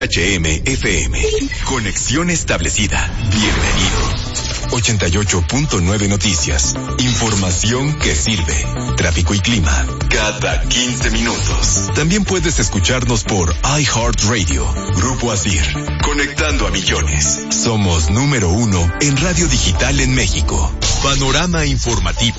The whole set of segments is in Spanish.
HM-FM. Conexión establecida. Bienvenido. 88.9 Noticias. Información que sirve. Tráfico y clima. Cada 15 minutos. También puedes escucharnos por iHeartRadio. Grupo Asir. Conectando a millones. Somos número 1 en radio digital en México. Panorama informativo.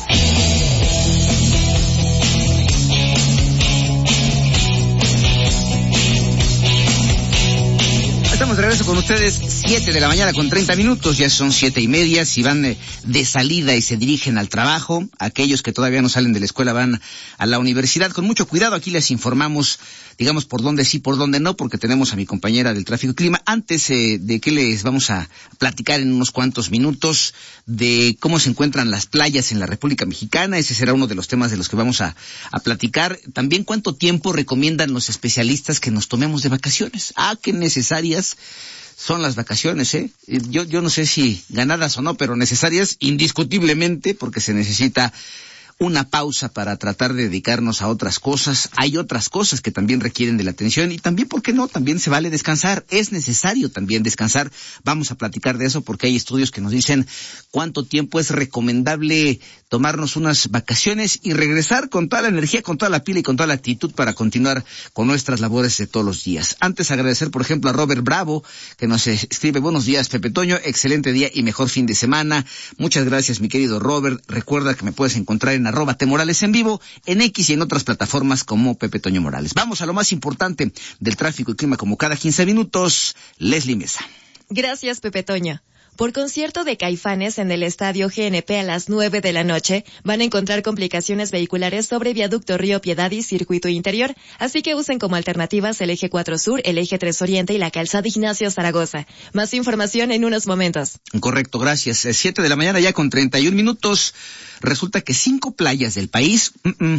Estamos de regreso con ustedes, 7 de la mañana con 30 minutos, ya son 7:30, si van de salida y se dirigen al trabajo, aquellos que todavía no salen de la escuela van a la universidad, con mucho cuidado, aquí les informamos, digamos, por dónde sí, por dónde no, porque tenemos a mi compañera del tráfico y clima. Antes de que les vamos a platicar en unos cuantos minutos de cómo se encuentran las playas en la República Mexicana, ese será uno de los temas de los que vamos a platicar. También cuánto tiempo recomiendan los especialistas que nos tomemos de vacaciones. Qué necesarias son las vacaciones, Yo no sé si ganadas o no, pero necesarias indiscutiblemente, porque se necesita una pausa para tratar de dedicarnos a otras cosas. Hay otras cosas que también requieren de la atención y también, ¿por qué no? También se vale descansar. Es necesario también descansar. Vamos a platicar de eso porque hay estudios que nos dicen cuánto tiempo es recomendable tomarnos unas vacaciones y regresar con toda la energía, con toda la pila y con toda la actitud para continuar con nuestras labores de todos los días. Antes agradecer, por ejemplo, a Robert Bravo, que nos escribe: buenos días, Pepe Toño, excelente día y mejor fin de semana. Muchas gracias, mi querido Robert. Recuerda que me puedes encontrar en @T-Morales en vivo, en X y en otras plataformas como Pepe Toño Morales. Vamos a lo más importante del tráfico y clima como cada 15 minutos. Leslie Mesa. Gracias, Pepe Toño. Por concierto de Caifanes en el Estadio GNP a las 9 de la noche, van a encontrar complicaciones vehiculares sobre Viaducto Río Piedad y Circuito Interior, así que usen como alternativas el Eje 4 Sur, el Eje 3 Oriente y la Calzada Ignacio Zaragoza. Más información en unos momentos. Correcto, gracias. 7 de la mañana ya con 31 minutos. Resulta que 5 playas del país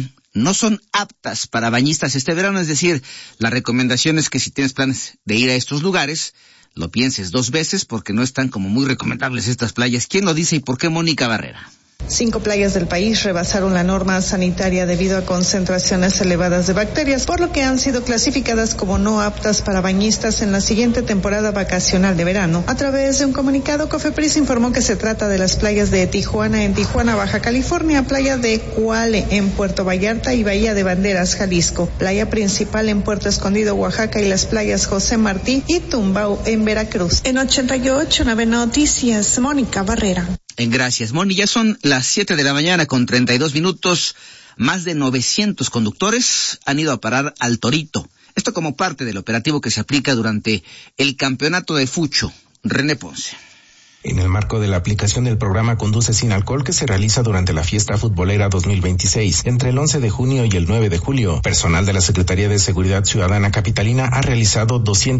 no son aptas para bañistas este verano, es decir, la recomendación es que si tienes planes de ir a estos lugares, lo pienses 2 veces porque no están como muy recomendables estas playas. ¿Quién lo dice y por qué? Mónica Barrera. 5 playas del país rebasaron la norma sanitaria debido a concentraciones elevadas de bacterias, por lo que han sido clasificadas como no aptas para bañistas en la siguiente temporada vacacional de verano. A través de un comunicado, Cofepris informó que se trata de las playas de Tijuana en Tijuana, Baja California, playa de Cuale en Puerto Vallarta y Bahía de Banderas, Jalisco, playa principal en Puerto Escondido, Oaxaca, y las playas José Martí y Tumbao en Veracruz. En 88.9 Noticias, Mónica Barrera. Gracias, Moni. Ya son las 7 de la mañana con 32 minutos. Más de 900 conductores han ido a parar al Torito. Esto como parte del operativo que se aplica durante el campeonato de Fucho. René Ponce. En el marco de la aplicación del programa Conduce sin Alcohol que se realiza durante la fiesta futbolera 2026, entre el 11 de junio y el 9 de julio, personal de la Secretaría de Seguridad Ciudadana Capitalina ha realizado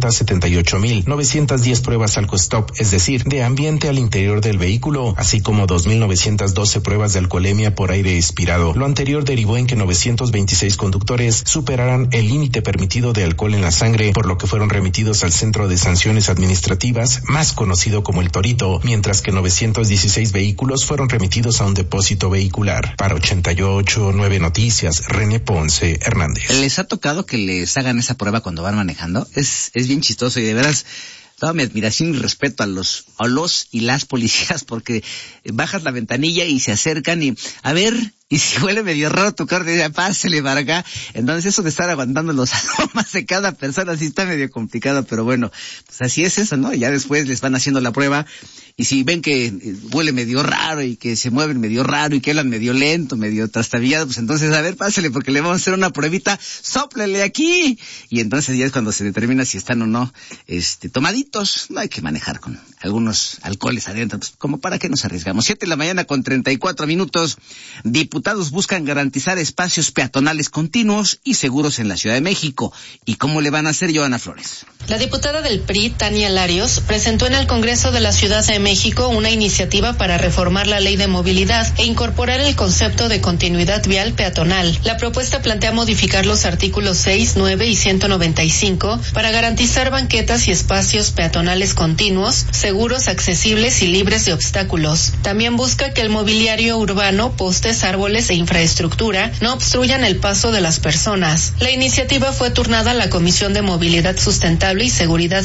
278.910 pruebas alcohol-stop, es decir, de ambiente al interior del vehículo, así como 2.912 pruebas de alcoholemia por aire expirado. Lo anterior derivó en que 926 conductores superaran el límite permitido de alcohol en la sangre, por lo que fueron remitidos al Centro de Sanciones Administrativas, más conocido como el Torito, mientras que 916 vehículos fueron remitidos a un depósito vehicular. Para 88.9 Noticias, René Ponce Hernández. ¿Les ha tocado que les hagan esa prueba cuando van manejando? Es bien chistoso y de veras toda mi admiración y respeto a los y las policías, porque bajas la ventanilla y se acercan y a ver, y si huele medio raro tu carro, dice, pásele para acá. Entonces eso de estar aguantando los aromas de cada persona sí está medio complicado, pero bueno, pues así es eso, ¿no? Y ya después les van haciendo la prueba y si ven que huele medio raro y que se mueven medio raro y que hablan medio lento, medio trastabillado, pues entonces a ver, pásele porque le vamos a hacer una pruebita, sóplele aquí. Y entonces ya es cuando se determina si están o no tomaditos. No hay que manejar con algunos alcoholes adentro, pues como para qué nos arriesgamos. 7 de la mañana con 34 minutos. Diputados buscan garantizar espacios peatonales continuos y seguros en la Ciudad de México. ¿Y cómo le van a hacer, Joana Flores? La diputada del PRI, Tania Larios, presentó en el Congreso de la Ciudad de México una iniciativa para reformar la ley de movilidad e incorporar el concepto de continuidad vial peatonal. La propuesta plantea modificar los artículos 6, 9 y 195 para garantizar banquetas y espacios peatonales continuos, seguros, accesibles y libres de obstáculos. También busca que el mobiliario urbano, postes, árboles árboles e infraestructura no obstruyan el paso de las personas. La iniciativa fue turnada a la Comisión de Movilidad Sustentable y Seguridad